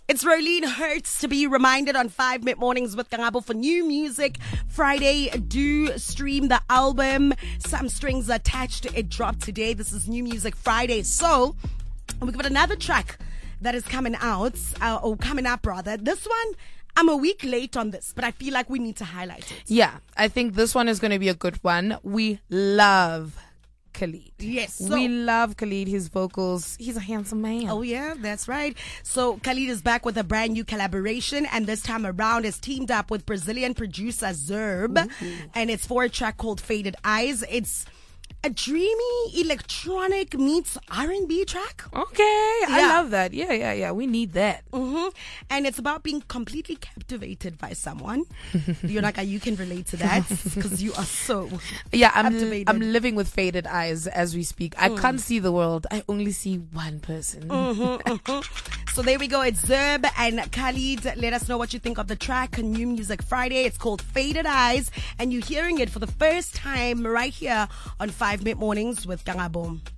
It's Rolene Hurts to be reminded on 5 Mid Mornings with Kangabo for New Music Friday. Do stream the album. Some Strings Attached. It dropped today. This is New Music Friday. So we've got another track that is coming out, or coming up rather. This one, I'm a week late on this, but I feel like we need to highlight it. Yeah, I think this one is going to be a good one. We love Khalid. Yes. We love Khalid, his vocals. He's a handsome man. Oh, yeah, that's right. So Khalid is back with a brand new collaboration, and this time around is teamed up with Brazilian producer Zerb. Ooh. And it's for a track called Faded Eyes. It's a dreamy electronic meets R&B track. Okay, I love that. Yeah. We need that. Mm-hmm. And it's about being completely captivated by someone. Yonaka, you can relate to that because you are so captivated. I'm living with faded eyes as we speak. I can't see the world. I only see one person. So there we go. It's Zerb and Khalid. Let us know what you think of the track. New Music Friday. It's called Faded Eyes, and you're hearing it for the first time right here on 5 Mid Mornings with Kangabo.